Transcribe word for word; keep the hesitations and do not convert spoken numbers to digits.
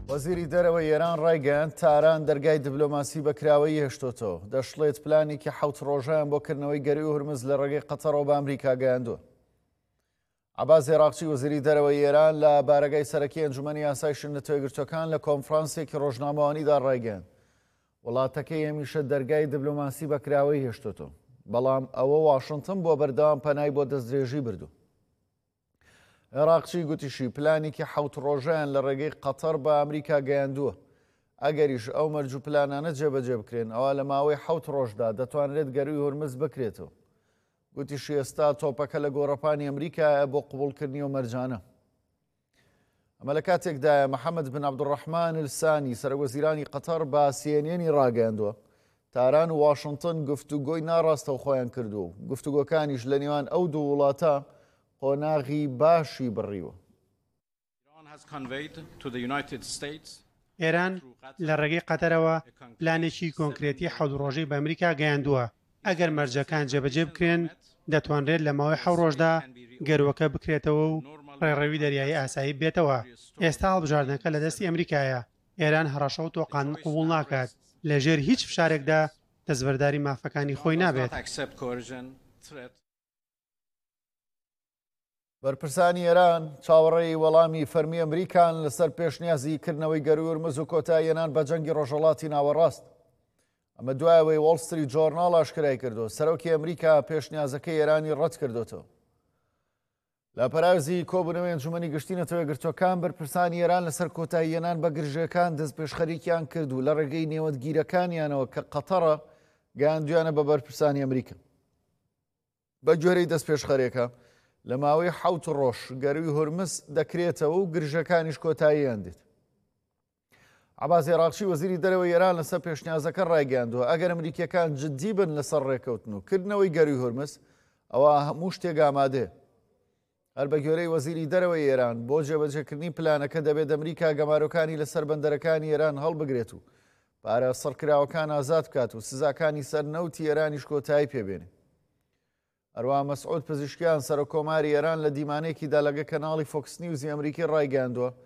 وەزیری دەرەوەی ئێران ڕایگەیاند تاران دەرگای دیبلۆماسی بەکراوەی هێشتۆتەوە. دەشڵێت پلانێکی حەوت ڕۆژەیان بۆ کردنەوەی گەری و هورمز لە ڕێگەی قەتەرەوە بە ئەمریکا گەیاندووە. عەباس عێراقچی وەزیری دەرەوەی ئێران لە بارگای سەرەکی ئەنجومەنی یاسای شنە یەکگرتووەکان لە کۆنفرانسێکی ڕۆژنامەوانیدا ڕایگەیاند وڵاتەکەی هەمیشە دەرگای دیبلۆماسی بەکراوەی هێشتۆتەوە، بەڵام ئەوە واشنتن بۆ بەردەوام پەنای بۆ دەستدرێژی بردووە. عێراقچی گوتیشی پلانێکی حەوت ڕۆژەیان لە ڕێگەی قەتەر بە ئەمریکا گەیاندووە. ئەگەریش ئەو مەرج و پلانانە جێبەجێ بکرێن، ئەوە لە ماوەی حەوت ڕۆژدا دەتوانرێت گەروی هورمز بکرێتەوە. گوتیشی ئێستا تۆپەکە لە گۆڕەپانی ئەمریکایە بۆ قبوڵکردنی و مەرجانە. ئەمە لە کاتێکدایە محەممەد بن عەبدوڕەحمان السانی سەرۆکوەزیرانی قەتەر بە سی ئێن ئێنی ڕاگەیاندووە تاران و واشنتن گفتوگۆی ناڕاستەو خۆیان کردووە و گفتوگۆکانیش لە نێوان ئەو دوو وڵاتە قۆناغی باشی بڕیوە. ئێران لە ڕێگەی قەتەرەوە پلانێکی کۆنکرێتی حەوت ڕۆژەی بە ئەمریکا گەیاندووە. ئەگەر مەرجەکان جێبەجێ بکرێن دەتوانرێت لە ماوەی حەوت ڕۆژدا گەروەکە بکرێتەوە و ڕێڕەوی دەریایی ئاسایی بێتەوە. ئێستا هەڵبژاردنەکە لە دەستی ئەمریکایە. ئێران هەڕەشە و تۆقاندن قبوڵ ناکات، لە ژێر هیچ فشارێکدا دەستبەرداری مافەکانی خۆی نابێت. بەرپرسانی ئێران چاوەڕێی وەڵامی فەرمی ئەمریکان لەسەر پێشنیازی کردنەوەی گەروی هورمز و کۆتایی هێنان بە جەنگی ڕۆژهەڵاتی ناوەڕاست. ئەمە دوایەوەی وۆڵ ستریت جۆرناڵ ئاشکرای کردو سەرۆکی ئەمریکا پێشنیازەکەی ئێرانی ڕەت کردوتەوە. لە پەراوزی کۆبوونەوەی ئەنجومەنی گشتی نەتەوەیەکگرتووەکان بەرپرسانی ئێران لەسەر کۆتایی هێنان بە گرژەکان دەست پێشخەریکیان کرد و لە ڕێگەی نێوەتگیرەکانیانەوە کە قەتەرە گەیاندویانە بە بەرپرسانی ئەمریکا. بە گوێرەی دەست پێشخەرێکە لە ماوەی حەوت ڕۆژ گەروی هورمز دەکرێتەوە و گرژەکانیش کۆتاییان دێت. عەباس عێراقچی وەزیری دەرەوەی ئێران لەسەر پێشنیازەکە ڕایگەیاندووە ئەگەر ئەمریکیەکان جددی بن لەسەر ڕێکەوتن و کردنەوەی گەروی هورمز ئەوە هەموو شتێک ئامادەیە. هەر بە گوێرەی وەزیری دەرەوەی ئێران بۆ جێبەجێکردنی پلانەکە دەبێت ئەمریکا گەمارۆکانی لەسەر بەندەرەکانی ئێران هەڵبگرێت و پارە سەرکراوەکان ئازاد بکات و سزاکانی سەر نەوتی ئێرانیش کۆتایی پێبێنێت. هەروە مەسعود پزیشکیان سەرۆکۆماری ئێران لە دیمانێکیدا لەگە کەناڵی فۆکس نیوزی ئەمریکی ڕایگەیاندووە